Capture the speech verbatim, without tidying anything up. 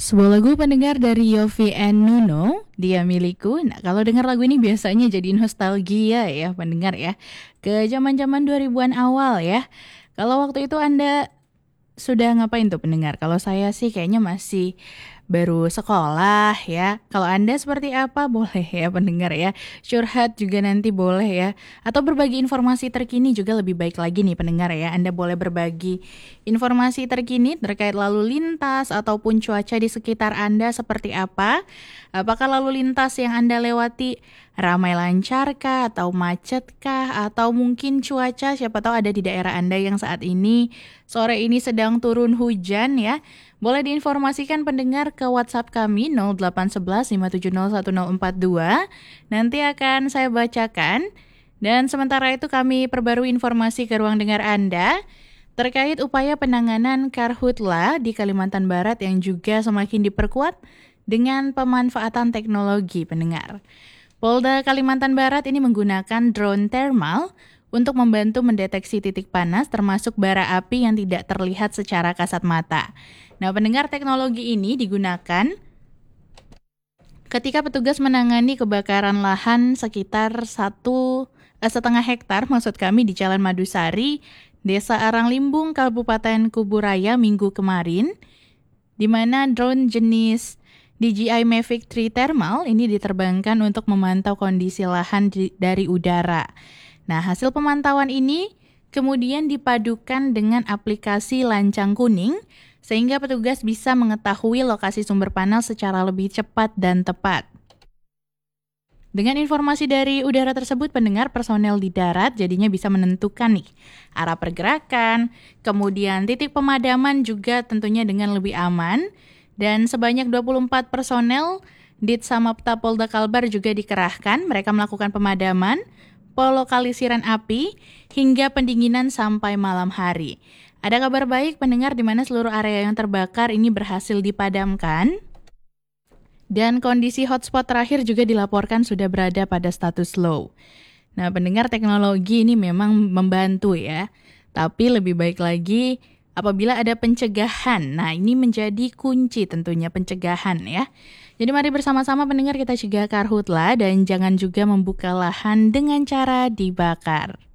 Sebuah lagu pendengar dari Yovie and Nuno, Dia Milikku. Nah, kalau dengar lagu ini biasanya jadi nostalgia ya pendengar ya, ke zaman-zaman dua ribuan awal ya. Kalau waktu itu Anda sudah ngapain tuh pendengar? Kalau saya sih kayaknya masih baru sekolah ya. Kalau Anda seperti apa? Boleh ya pendengar ya. Curhat juga nanti boleh ya. Atau berbagi informasi terkini juga lebih baik lagi nih pendengar ya. Anda boleh berbagi informasi terkini terkait lalu lintas ataupun cuaca di sekitar Anda seperti apa. Apakah lalu lintas yang Anda lewati ramai lancar kah atau macet kah? Atau mungkin cuaca siapa tahu ada di daerah Anda yang saat ini sore ini sedang turun hujan ya. Boleh diinformasikan pendengar ke WhatsApp kami nol delapan satu satu lima tujuh nol satu nol empat dua. Nanti akan saya bacakan. Dan sementara itu kami perbarui informasi ke ruang dengar Anda terkait upaya penanganan karhutla di Kalimantan Barat yang juga semakin diperkuat dengan pemanfaatan teknologi pendengar. Polda Kalimantan Barat ini menggunakan drone thermal untuk membantu mendeteksi titik panas termasuk bara api yang tidak terlihat secara kasat mata. Nah, pendengar, teknologi ini digunakan ketika petugas menangani kebakaran lahan sekitar satu eh, setengah hektar, maksud kami di Jalan Madusari, Desa Aranglimbung, Kabupaten Kuburaya minggu kemarin, di mana drone jenis D J I Mavic tiga Thermal ini diterbangkan untuk memantau kondisi lahan di, dari udara. Nah, hasil pemantauan ini kemudian dipadukan dengan aplikasi lancang kuning sehingga petugas bisa mengetahui lokasi sumber panas secara lebih cepat dan tepat. Dengan informasi dari udara tersebut, pendengar, personel di darat jadinya bisa menentukan nih arah pergerakan, kemudian titik pemadaman juga tentunya dengan lebih aman. Dan sebanyak dua puluh empat personel Ditsamapta Polda Kalbar juga dikerahkan. Mereka melakukan pemadaman, polokalisiran api, hingga pendinginan sampai malam hari. Ada kabar baik pendengar di mana seluruh area yang terbakar ini berhasil dipadamkan. Dan kondisi hotspot terakhir juga dilaporkan sudah berada pada status low. Nah, pendengar, teknologi ini memang membantu ya. Tapi lebih baik lagi apabila ada pencegahan. Nah, ini menjadi kunci tentunya, pencegahan ya. Jadi mari bersama-sama pendengar kita cegah karhutla dan jangan juga membuka lahan dengan cara dibakar.